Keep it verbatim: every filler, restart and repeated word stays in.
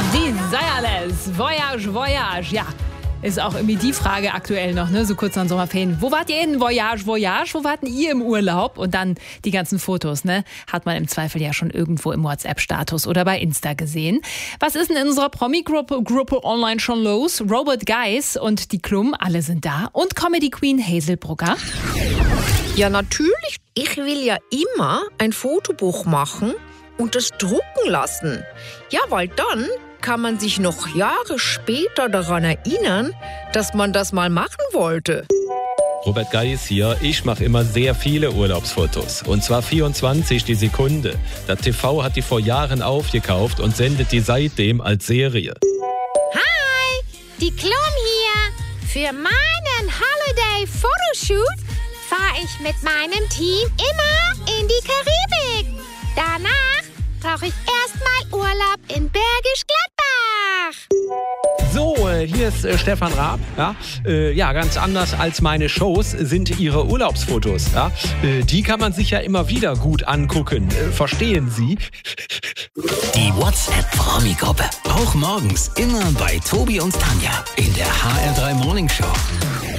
Wie sei alles? Voyage, Voyage, ja. Ist auch irgendwie die Frage aktuell noch, ne? So kurz nach den Sommerferien. Wo wart ihr in Voyage, Voyage? Wo wart ihr im Urlaub? Und dann die ganzen Fotos, ne? Hat man im Zweifel ja schon irgendwo im WhatsApp-Status oder bei Insta gesehen. Was ist denn in unserer Promi-Gruppe Gruppe online schon los? Robert Geis und die Klum, alle sind da. Und Comedy-Queen Hazel Brugger. Ja, natürlich. Ich will ja immer ein Fotobuch machen und das drucken lassen. Ja, weil dann kann man sich noch Jahre später daran erinnern, dass man das mal machen wollte. Robert Geis hier. Ich mache immer sehr viele Urlaubsfotos. Und zwar vierundzwanzig die Sekunde. Der T V hat die vor Jahren aufgekauft und sendet die seitdem als Serie. Hi, die Klum hier. Für meinen Holiday Photoshoot fahre ich mit meinem Team immer in die Karibik. Danach brauche ich erstmal Urlaub in Bergisch Gladbach. So, äh, hier ist äh, Stefan Raab. Ja? Äh, ja, ganz anders als meine Shows sind ihre Urlaubsfotos. Ja? Äh, die kann man sich ja immer wieder gut angucken. Äh, verstehen Sie? Die WhatsApp-Promi-Gruppe. Auch morgens immer bei Tobi und Tanja in der H R drei Morning Show.